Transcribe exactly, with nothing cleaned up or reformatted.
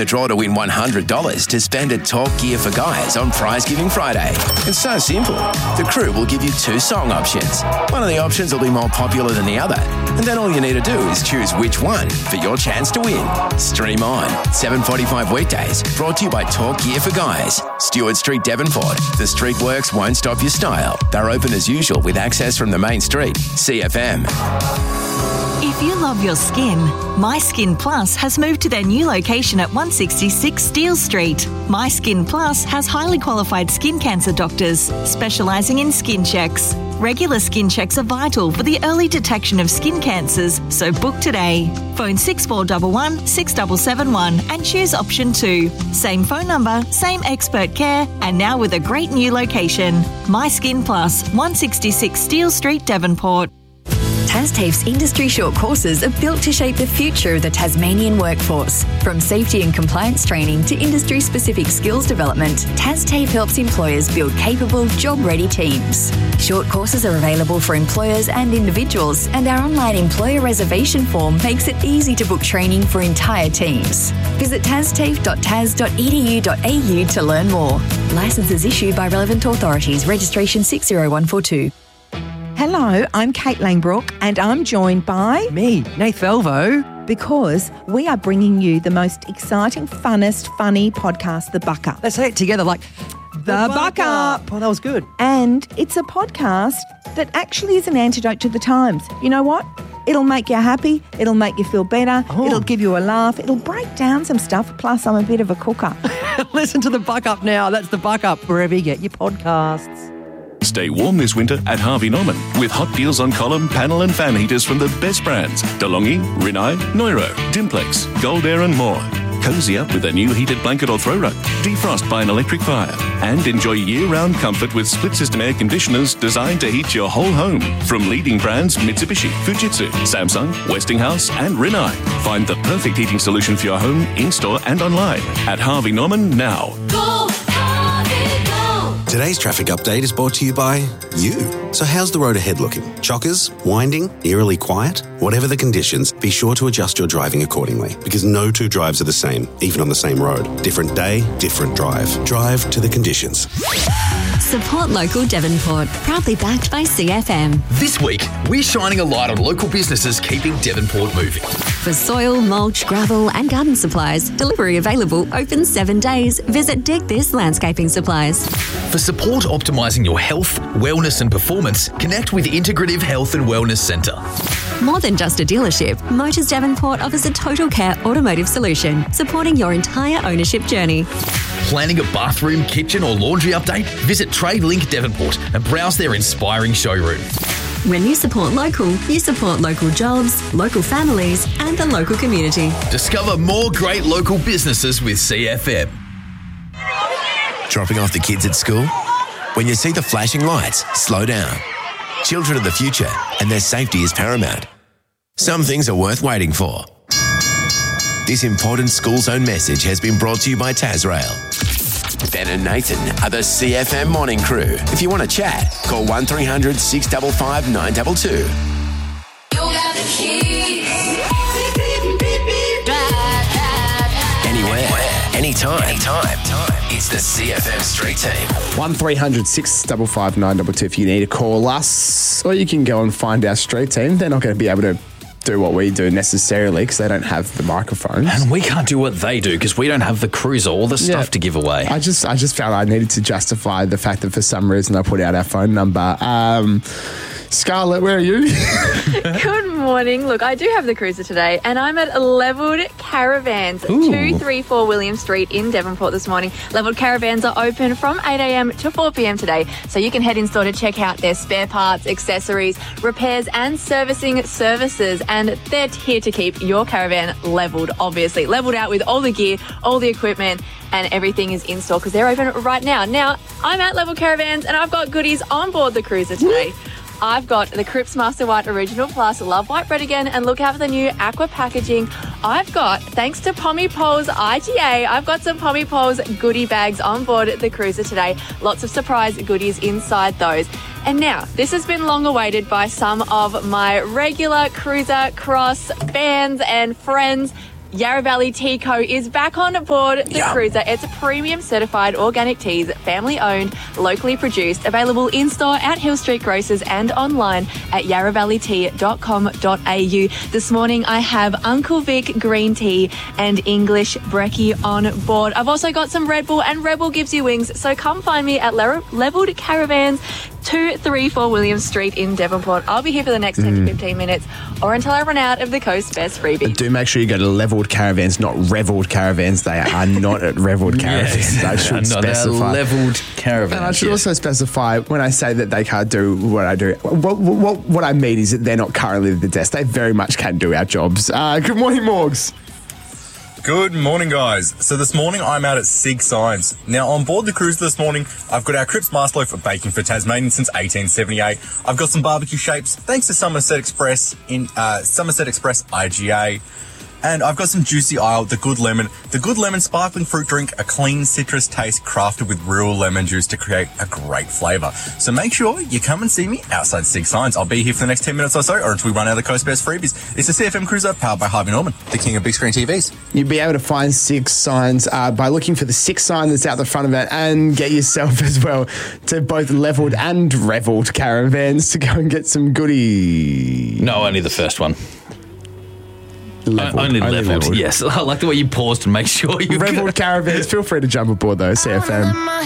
the draw to win one hundred dollars to spend at Talk Gear for Guys on Prize Giving Friday. It's so simple. The crew will give you two song options. One of the options will be more popular than the other, and then all you need to do is choose which one for your chance to win. Stream on, seven forty-five weekdays, brought to you by Talk Gear for Guys. Stewart Street, Devonport. The street works won't stop your style. They're open as usual with access from the main street. C F M. If you love your skin, My Skin Plus has moved to their new location at one sixty-six Steele Street. My Skin Plus has highly qualified skin cancer doctors specialising in skin checks. Regular skin checks are vital for the early detection of skin cancers, so book today. Phone six four one one, six seven seven one and choose option two. Same phone number, same expert care, and now with a great new location. My Skin Plus, one sixty-six Steele Street, Devonport. TasTAFE's industry short courses are built to shape the future of the Tasmanian workforce. From safety and compliance training to industry-specific skills development, TasTAFE helps employers build capable, job-ready teams. Short courses are available for employers and individuals, and our online employer reservation form makes it easy to book training for entire teams. Visit tastafe dot tas dot e d u dot a u to learn more. Licenses issued by relevant authorities. Registration six zero one four two. Hello, I'm Kate Langbrook and I'm joined by... Me, Nath Velvo. Because we are bringing you the most exciting, funnest, funny podcast, The Buck Up. Let's say it together like... The, the Buck, Buck Up. Up. Oh, that was good. And it's a podcast that actually is an antidote to the times. You know what? It'll make you happy. It'll make you feel better. Oh. It'll give you a laugh. It'll break down some stuff. Plus, I'm a bit of a cooker. Listen to The Buck Up now. That's The Buck Up, wherever you get your podcasts. Stay warm this winter at Harvey Norman with hot deals on column, panel and fan heaters from the best brands. DeLonghi, Rinnai, Neuro, Dimplex, Gold Air and more. Cozy up with a new heated blanket or throw rug. Defrost by an electric fire. And enjoy year-round comfort with split-system air conditioners designed to heat your whole home. From leading brands Mitsubishi, Fujitsu, Samsung, Westinghouse and Rinnai. Find the perfect heating solution for your home in-store and online at Harvey Norman now. Go, Harvey, go! Today's traffic update is brought to you by you. So how's the road ahead looking? Chockers? Winding? Eerily quiet? Whatever the conditions, be sure to adjust your driving accordingly, because no two drives are the same, even on the same road. Different day, different drive. Drive to the conditions. Support local Devonport. Proudly backed by C F M. This week, we're shining a light on local businesses keeping Devonport moving. For soil, mulch, gravel and garden supplies, delivery available, open seven days. Visit Dig This Landscaping Supplies. For support optimising your health, wellness and performance, connect with Integrative Health and Wellness Centre. More than just a dealership, Motors Devonport offers a total care automotive solution, supporting your entire ownership journey. Planning a bathroom, kitchen or laundry update? Visit TradeLink Devonport and browse their inspiring showroom. When you support local, you support local jobs, local families and the local community. Discover more great local businesses with C F M. Dropping off the kids at school? When you see the flashing lights, slow down. Children are the future and their safety is paramount. Some things are worth waiting for. This important school zone message has been brought to you by Tasrail. Ben and Nathan are the C F M morning crew. If you want to chat, call one three hundred, six five five, nine two two. Anywhere, anytime, anytime. It's the C F M Street Team. one three hundred, six five five, nine two two if you need to call us, or you can go and find our Street Team. They're not going to be able to do what we do necessarily because they don't have the microphones. And we can't do what they do because we don't have the cruiser or the stuff yeah. to give away. I just I just felt I needed to justify the fact that for some reason I put out our phone number. Um, Scarlett, where are you? Good morning. Look, I do have the cruiser today and I'm at Levelled Caravans, Ooh. two thirty-four William Street in Devonport this morning. Levelled Caravans are open from eight a.m. to four p.m. today, so you can head in store to check out their spare parts, accessories, repairs and servicing services, and they're here to keep your caravan levelled, obviously. Levelled out with all the gear, all the equipment, and everything is in store because they're open right now. Now, I'm at Levelled Caravans and I've got goodies on board the cruiser today. I've got the Cripps Master White Original Plus Love White Bread again, and look out for the new aqua packaging. I've got, thanks to Pommy Poles I G A, I've got some Pommy Poles goodie bags on board the cruiser today. Lots of surprise goodies inside those. And now, this has been long awaited by some of my regular Cruiser Cross fans and friends. Yarra Valley Tea Co. is back on board the Yum. cruiser. It's premium certified organic teas, family owned, locally produced, available in store at Hill Street Grocers and online at yarra valley tea dot com dot a u. This morning I have Uncle Vic green tea and English brekkie on board. I've also got some Red Bull, and Red Bull gives you wings, so come find me at Le- Levelled Caravans, two thirty-four William Street in Devonport. I'll be here for the next ten to fifteen minutes or until I run out of the Coast Best freebies. Do make sure you go to Levelled Caravans, not Revelled Caravans. They are not at Revelled Caravans. I should no, they're specify. levelled caravans. And I should yeah. also specify when I say that they can't do what I do. What, what, what I mean is that they're not currently at the desk. They very much can do our jobs. Uh, good morning, Morgs. Good morning, guys. So this morning I'm out at Sig Signs. Now on board the cruise this morning, I've got our Cripps Master Loaf of Baking for Tasmania since eighteen seventy-eight. I've got some barbecue shapes thanks to Somerset Express in uh, Somerset Express I G A. And I've got some Juicy Isle, the Good Lemon. The Good Lemon sparkling fruit drink, a clean citrus taste crafted with real lemon juice to create a great flavour. So make sure you come and see me outside Sig Signs. I'll be here for the next ten minutes or so, or until we run out of the Coast Best freebies. It's a C F M Cruiser powered by Harvey Norman, the king of big screen T Vs. You'll be able to find Six Signs uh, by looking for the Six sign that's out the front of it, and get yourself as well to both Levelled and Revelled Caravans to go and get some goodies. No, only the first one. Levelled. Only, Only levelled, levelled. yes. I like the way you paused to make sure you Revelled Caravans, feel free to jump aboard though, C F M.